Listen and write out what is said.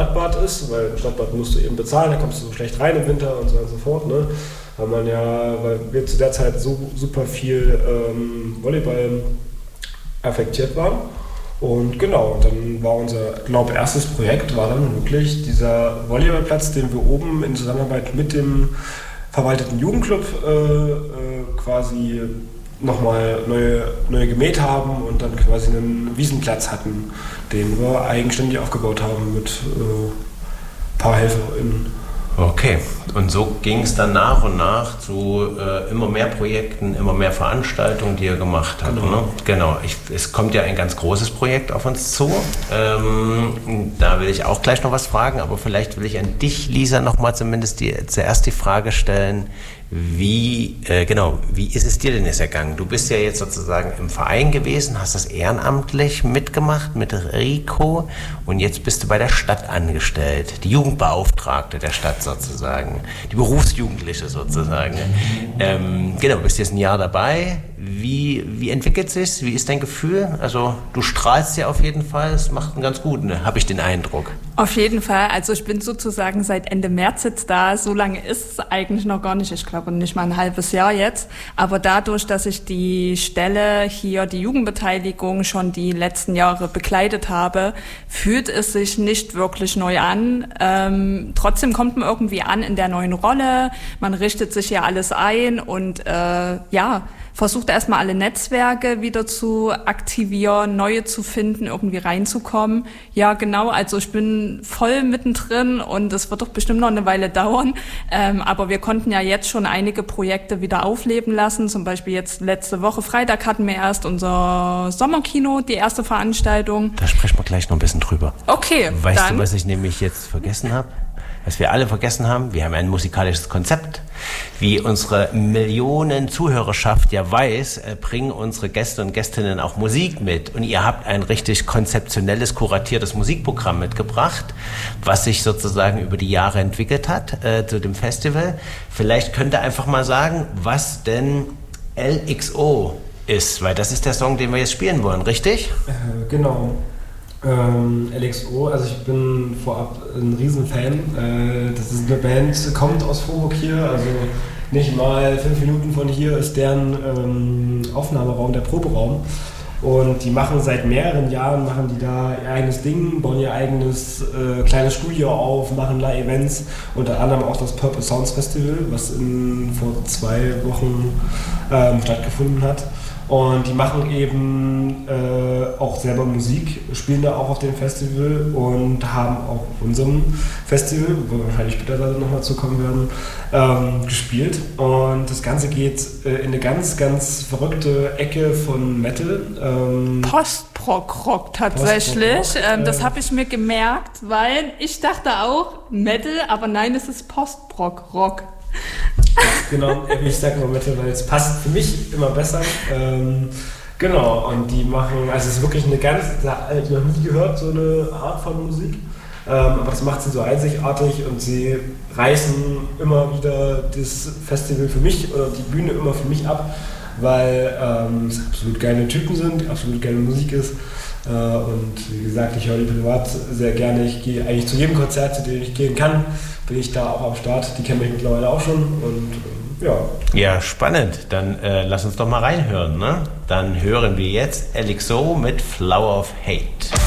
Stadtbad ist, weil im Stadtbad musst du eben bezahlen, da kommst du so schlecht rein im Winter und so und so fort. Ne? Weil wir zu der Zeit so super viel Volleyball affektiert waren. Und genau, und dann war unser, erstes Projekt war dann wirklich dieser Volleyballplatz, den wir oben in Zusammenarbeit mit dem verwalteten Jugendclub quasi nochmal neu gemäht haben und dann quasi einen Wiesenplatz hatten, den wir eigenständig aufgebaut haben mit ein paar HelferInnen. Okay, und so ging es dann nach und nach zu immer mehr Projekten, immer mehr Veranstaltungen, die ihr gemacht habt. Genau. Ne? Genau. Es kommt ja ein ganz großes Projekt auf uns zu. Da will ich auch gleich noch was fragen, aber vielleicht will ich an dich, Lisa, nochmal zumindest zuerst die Frage stellen, wie ist es dir denn jetzt ergangen? Du bist ja jetzt sozusagen im Verein gewesen, hast das ehrenamtlich mitgemacht mit Rico und jetzt bist du bei der Stadt angestellt, die Jugendbeauftragte der Stadt sozusagen, die Berufsjugendliche sozusagen. Bist jetzt ein Jahr dabei. Wie entwickelt sich's? Wie ist dein Gefühl? Also du strahlst ja auf jeden Fall, es macht einen ganz guten, ne? Habe ich den Eindruck. Auf jeden Fall, also ich bin sozusagen seit Ende März jetzt da, so lange ist es eigentlich noch gar nicht, ich glaube nicht mal ein halbes Jahr jetzt, aber dadurch, dass ich die Stelle hier, die Jugendbeteiligung schon die letzten Jahre begleitet habe, fühlt es sich nicht wirklich neu an. Trotzdem kommt man irgendwie an in der neuen Rolle, man richtet sich ja alles ein und versucht erstmal alle Netzwerke wieder zu aktivieren, neue zu finden, irgendwie reinzukommen. Ja, genau, also ich bin voll mittendrin und es wird doch bestimmt noch eine Weile dauern. Aber wir konnten ja jetzt schon einige Projekte wieder aufleben lassen. Zum Beispiel jetzt letzte Woche Freitag hatten wir erst unser Sommerkino, die erste Veranstaltung. Da sprechen wir gleich noch ein bisschen drüber. Okay, Weißt du, was ich nämlich jetzt vergessen habe? Was wir alle vergessen haben, wir haben ein musikalisches Konzept. Wie unsere Millionen Zuhörerschaft ja weiß, bringen unsere Gäste und Gästinnen auch Musik mit. Und ihr habt ein richtig konzeptionelles, kuratiertes Musikprogramm mitgebracht, was sich sozusagen über die Jahre entwickelt hat zu dem Festival. Vielleicht könnt ihr einfach mal sagen, was denn LXO ist, weil das ist der Song, den wir jetzt spielen wollen, richtig? Genau. LXO, also ich bin vorab ein Riesenfan. Das ist eine Band, kommt aus Vorburg hier, also nicht mal 5 Minuten von hier ist deren Aufnahmeraum, der Proberaum. Und die machen seit mehreren Jahren, da ihr eigenes Ding, bauen ihr eigenes kleines Studio auf, machen da Events, unter anderem auch das Purple Sounds Festival, was vor 2 Wochen stattgefunden hat. Und die machen eben auch selber Musik, spielen da auch auf dem Festival und haben auch auf unserem Festival, wo wir wahrscheinlich später nochmal zukommen werden, gespielt. Und das Ganze geht in eine ganz, ganz verrückte Ecke von Metal. Post-Prog-Rock tatsächlich. Das habe ich mir gemerkt, weil ich dachte auch Metal, aber nein, es ist Post-Prog-Rock. Genau, ich sage immer Metal, weil es passt für mich immer besser. Genau, und die machen, also es ist wirklich ich habe noch nie gehört, so eine Art von Musik. Aber das macht sie so einzigartig und sie reißen immer wieder das Festival für mich oder die Bühne immer für mich ab, weil es absolut geile Typen sind, absolut geile Musik ist. Und wie gesagt, ich höre die privat sehr gerne. Ich gehe eigentlich zu jedem Konzert, zu dem ich gehen kann, bin ich da auch am Start. Die kennen mich mittlerweile auch schon und ja. Ja, spannend. Dann lass uns doch mal reinhören, ne? Dann hören wir jetzt LXO mit Flower of Hate.